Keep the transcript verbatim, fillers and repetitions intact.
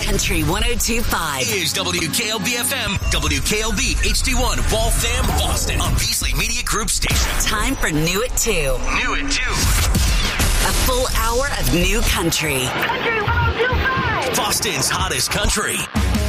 Country one oh two point five is W K L B F M, W K L B H D one, Waltham, Boston, a Beasley Media Group station. Time for New at two. New at two. A full hour of new country. Country one oh two point five. Boston's hottest country.